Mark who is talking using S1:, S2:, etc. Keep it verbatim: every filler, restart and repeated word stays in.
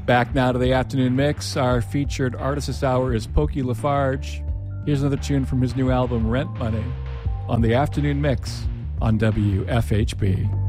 S1: Back now to the afternoon mix. Our featured artist this hour is Pokey Lafarge. Here's another tune from his new album, Rent Money, on the afternoon mix on W F H B.